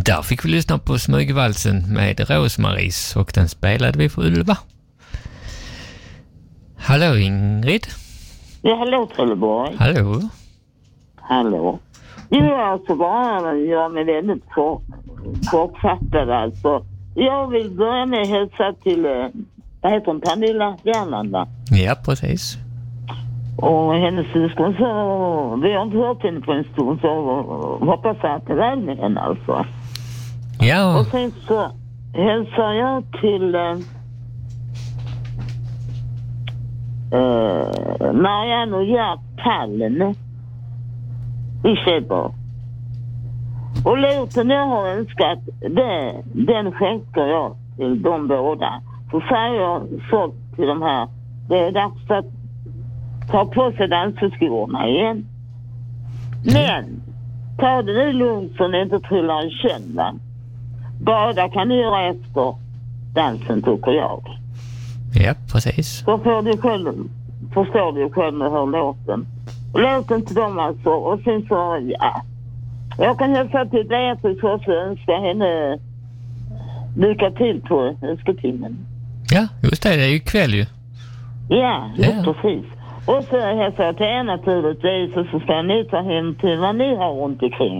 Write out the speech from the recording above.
Där fick vi lyssna på Smygvalsen med Rosmaris och den spelade vi för Ylva. Hallå Ingrid. Ja, hallå Trelleborg. Hallå. Hallå. Jo, alltså bara jag är väldigt kortfattad alltså. Jag vill börja med att hälsa till, vad heter hon, Pernilla Järnlanda. Ja, precis. Och hennes syskon, så vi har inte hört henne på en stund, så hoppas jag att det är väl med henne alltså. Ja. Och sen så hälsar jag till Marianne och Gert Pallen i Tjejborg. Och låten jag har önskat, den skänker jag till de båda. Så säger jag så till de här, det är dags att ta på sig dansskorna igen. Men ta det nu lugnt så ni inte trillar i kändan. Bada kan ni göra efter dansen, tycker jag. Ja, precis. Så förstår du själv med hur låten. Och låten till dem alltså. Och sen så, ja. Jag kan hälsa till Beatrice också och önska henne lycka till på önsketimmen. Ja, just det är ju kväll ju. Ja, precis. Och så hälsar jag till er naturligtvis, och så ska ni ta hem till vad ni har runt omkring